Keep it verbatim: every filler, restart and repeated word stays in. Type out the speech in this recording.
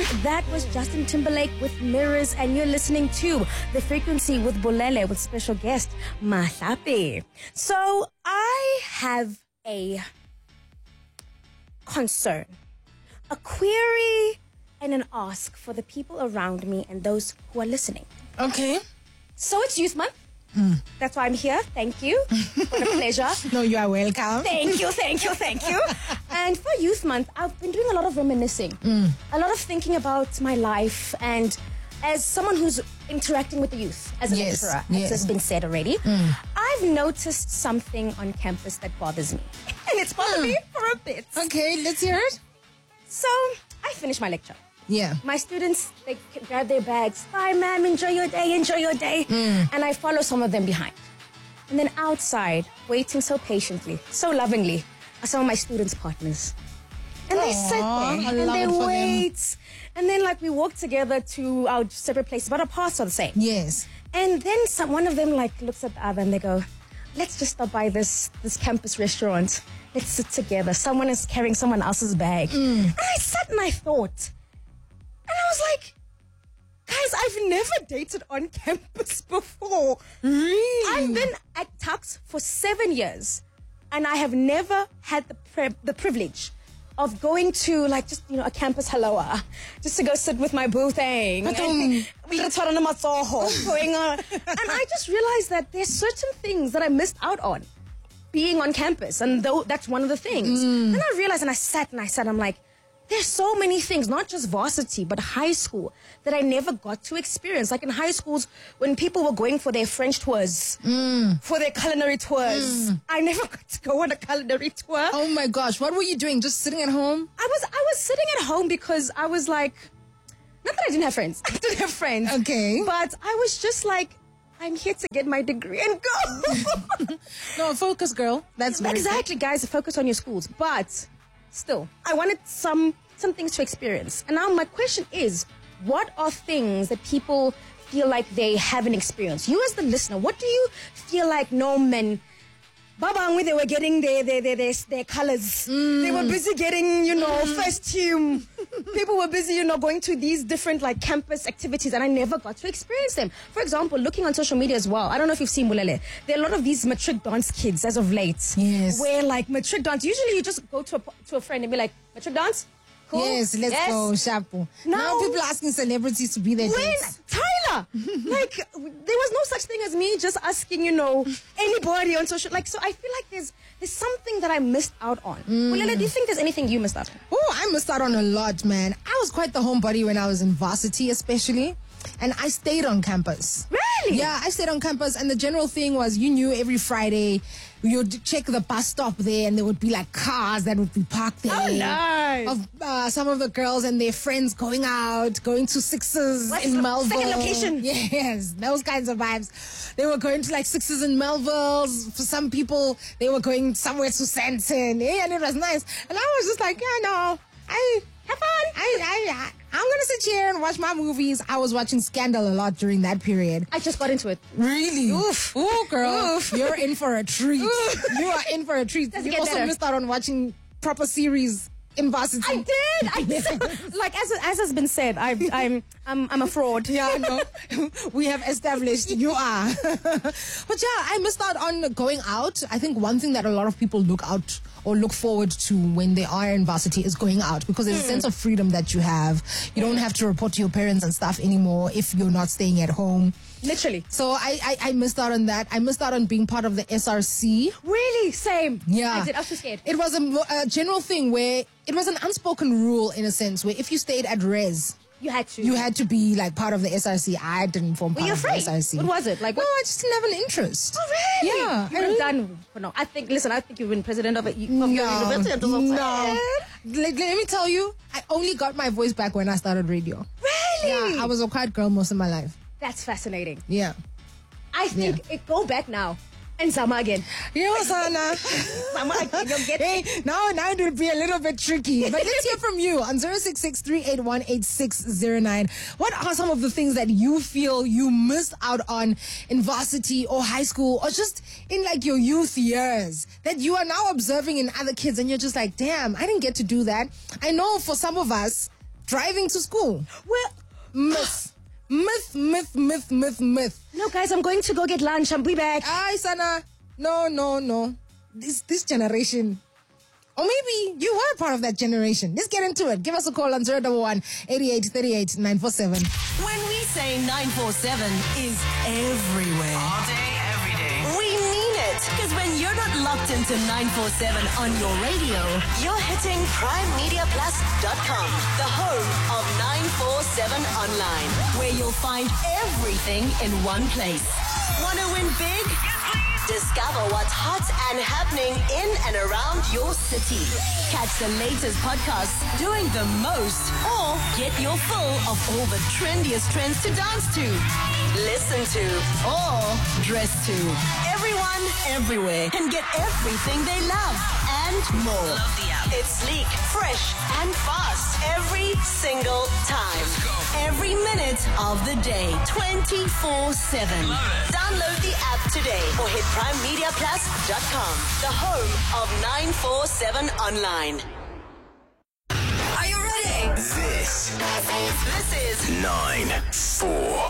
that was Justin Timberlake with Mirrors, and you're listening to The Frequency with Bolele with special guest Mahlapi. So I have a concern, a query, and an ask for the people around me and those who are listening. Okay. So it's Youth Month. Hmm. That's why I'm here. Thank you. What a pleasure. No, you are welcome. Thank you, thank you, thank you. And for Youth Month, I've been doing a lot of reminiscing, Mm. a lot of thinking about my life, and as someone who's interacting with the youth, as a Yes, lecturer, yes. as has been said already, Mm. I've noticed something on campus that bothers me. And it's bothered Mm. me for a bit. Okay, let's hear it. So, I finished my lecture. Yeah. My students, they grab their bags. Bye, ma'am. Enjoy your day. Enjoy your day. Mm. And I follow some of them behind. And then outside, waiting so patiently, so lovingly, are some of my students' partners. And they sit Aw, there I and love they it for them. wait. And then, like, we walk together to our separate places, but our paths are the same. Yes. And then some, one of them, like, looks at the other and they go, let's just stop by this, this campus restaurant. Let's sit together. Someone is carrying someone else's bag. Mm. And I sat and I thought, and I was like, guys, I've never dated on campus before. Really? I've been at Tux for seven years, and I have never had the pri- the privilege of going to, like, just, you know, a campus haloa, just to go sit with my boo thing. But, and, um, going on. And I just realized that there's certain things that I missed out on being on campus, and though that's one of the things. Mm. Then I realized, and I sat and I said, I'm like, there's so many things, not just varsity, but high school, that I never got to experience. Like in high schools, when people were going for their French tours, Mm. for their culinary tours, I never got to go on a culinary tour. Oh my gosh, what were you doing? Just sitting at home? I was I was sitting at home because I was like, not that I didn't have friends. I didn't have friends. Okay. But I was just like, I'm here to get my degree and go. No, focus, girl. That's very Exactly, guys. Focus on your schools. But still, I wanted some some things to experience. And now my question is, what are things that people feel like they haven't experienced? You as the listener, what do you feel like no men, Babangwi, they were getting their their their, their, their colors. They were busy getting, you know, first team. People were busy, you know, going to these different like campus activities, and I never got to experience them. For example, looking on social media as well. I don't know if you've seen Bulele. There are a lot of these matric dance kids as of late. Yes. Where like matric dance, usually you just go to a, to a friend and be like, matric dance? Cool. Yes, let's Yes. go, Shapo. Now- Now people are asking celebrities to be their When? dates. Tyler! Like, there was no such thing as me just asking, you know, anybody on social... Like, so I feel like there's there's something that I missed out on. Mm. Bulele, do you think there's anything you missed out on? Oh, I missed out on a lot, man. I was quite the homebody when I was in varsity, especially. And I stayed on campus. Really? Yeah, I stayed on campus, and the general thing was, you knew every Friday you'd check the bus stop there, and there would be like cars that would be parked there. Oh, nice. Of uh, some of the girls and their friends going out, going to Sixes What's in the Melville. second location? Yes, those kinds of vibes. They were going to like Sixes in Melville's. For some people, they were going somewhere to Santon. Yeah, and it was nice. And I was just like, yeah, no, I Have fun. I, I, I, I'm gonna sit here and watch my movies. I was watching Scandal a lot during that period. I just got into it. Really? Oof. Ooh, girl. Oof. You're in for a treat. You are in for a treat. Does it You get also better? missed out on watching proper series in varsity. I did. I did. Like, as as has been said, I, I'm I'm I'm a fraud. Yeah, no. We have established you are. But yeah, I missed out on going out. I think one thing that a lot of people look out or look forward to when they are in varsity is going out, because there's a sense of freedom that you have. You don't have to report to your parents and stuff anymore if you're not staying at home. Literally. So I, I, I missed out on that. I missed out on being part of the S R C. Really? Same. Yeah. I did. I was too scared. It was a, a general thing where it was an unspoken rule in a sense where if you stayed at res, You had to. you had to be like part of the S R C. I didn't form Were part you of the afraid? S R C. What was it? Like, No, what? I just didn't have an interest. Oh, really? Yeah. You would have done. But no, I think, listen, I think you've been president of, a, of your university. I'm just no. upset. Let, let me tell you, I only got my voice back when I started radio. Really? Yeah, I was a quiet girl most of my life. That's fascinating. Yeah. I think it go back now. And Zama again. You know, Sana. Zama again. You'll get Hey, now, now it will be a little bit tricky. But let's hear from you on zero six six, three eight one, eight six zero nine. What are some of the things that you feel you missed out on in varsity or high school or just in like your youth years that you are now observing in other kids and you're just like, damn, I didn't get to do that. I know for some of us, driving to school. Well, Myth. Myth, myth, myth, myth, myth. no, guys, I'm going to go get lunch. I'll be back. Aye, Sana. No, no, no. This this generation. Or maybe you were part of that generation. Let's get into it. Give us a call on zero one one, eighty-eight, thirty-eight, nine four seven. When we say nine four seven is everywhere. All day, every day. We mean it. Because when you're not locked into nine four seven on your radio, you're hitting prime media plus dot com, the home of nine four seven Online, where you'll find everything in one place. Wanna win big? Discover what's hot and happening in and around your city. Catch the latest podcasts doing the most, or get your fill of all the trendiest trends to dance to, listen to, or dress to. Everyone, everywhere can get everything they love and more. Love the app. It's sleek, fresh, and fast every single time. Every minute of the day, twenty-four seven. Download the app today or hit prime media plus dot com, the home of nine four seven Online. Are you ready? This, this is nine four